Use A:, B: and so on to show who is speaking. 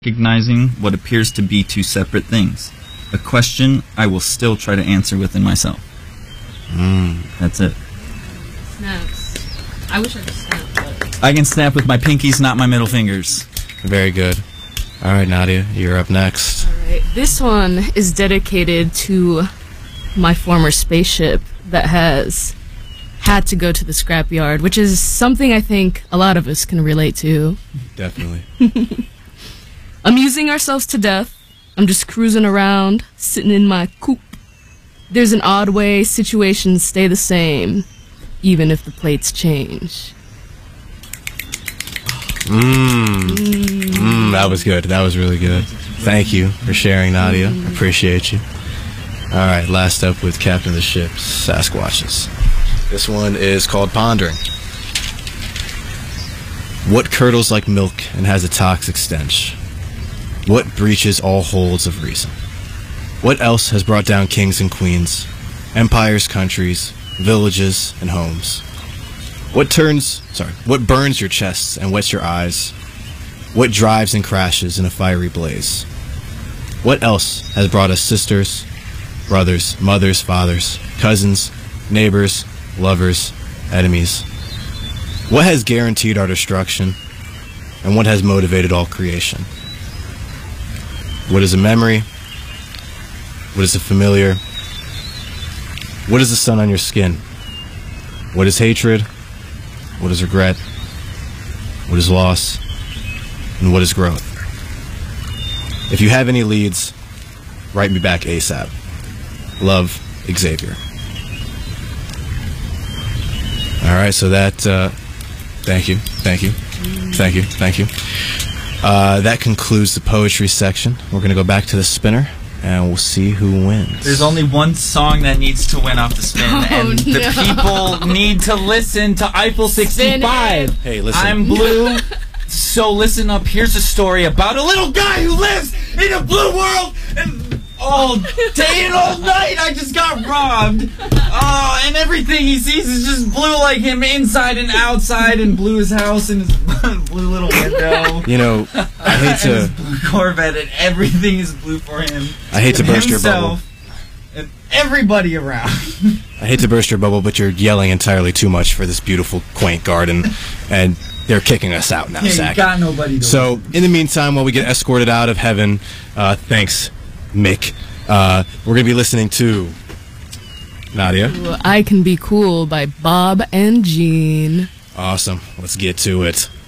A: recognizing what appears to be two separate things. A question I will still try to answer within myself. That's it.
B: Snaps. I wish I could snap, but...
A: I can snap with my pinkies, not my middle fingers.
C: Very good. All right, Nadia, you're up next.
B: All right. This one is dedicated to my former spaceship that has had to go to the scrapyard, which is something I think a lot of us can relate to.
C: Definitely.
B: Amusing ourselves to death. I'm just cruising around, sitting in my coupe. There's an odd way situations stay the same, even if the plates change.
C: That was good. That was really good. Thank you for sharing, Nadia. Appreciate you. All right, last up with Captain of the Ship, Sasquatches. This one is called Pondering. What curdles like milk and has a toxic stench? What breaches all holds of reason? What else has brought down kings and queens, empires, countries, villages, and homes? What burns your chests and wets your eyes? What drives and crashes in a fiery blaze? What else has brought us sisters, brothers, mothers, fathers, cousins, neighbors, lovers, enemies? What has guaranteed our destruction, and what has motivated all creation? What is a memory? What is a familiar? What is the sun on your skin? What is hatred? What is regret? What is loss? And what is growth? If you have any leads, write me back ASAP. Love, Xavier. All right, so that, thank you. That concludes the poetry section. We're going to go back to the spinner, and we'll see who wins.
A: There's only one song that needs to win off the spin, and the people need to listen to Eiffel 65.
C: Hey, listen.
A: I'm Blue. So listen up. Here's a story about a little guy who lives in a blue world, and all day and all night I just got robbed. And everything he sees is just blue, like him inside and outside, and blew his house and his blue little window.
C: You know, I hate to...
A: and his blue Corvette, and everything is blue for him.
C: I hate to burst your bubble.
A: And everybody around.
C: I hate to burst your bubble, but you're yelling entirely too much for this beautiful, quaint garden, and they're kicking us out now,
A: Yeah,
C: Zach.
A: You got nobody to
C: So,
A: listen.
C: in the meantime, while we get escorted out of heaven, thanks, Mick, we're going to be listening to Nadia.
B: I Can Be Cool by Bob and Jean.
C: Awesome. Let's get to it.